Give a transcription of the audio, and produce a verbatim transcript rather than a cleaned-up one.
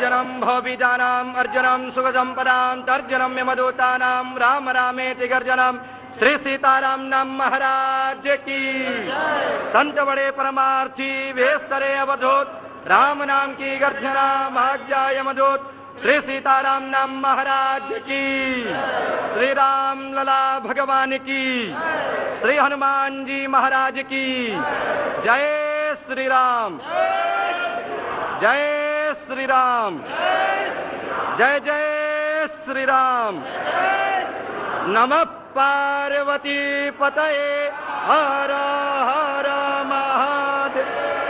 तर्जनं भवबीजानाम् अर्जुनं सुखसम्पदां तर्जनं यमदूतानां राम रामेति गर्जनम् श्री सीताराम नाम महाराज की। संत बड़े परमार्थी वेस्तरे अवधूत राम नाम की गर्जना महाज्ञाय मधुत श्री सीताराम नाम महाराज की। श्री राम लला भगवान की। श्री हनुमान जी महाराज की जय। श्री राम जय। श्री राम जय जय श्री राम। नमः पार्वती पतये हर हर महादेव।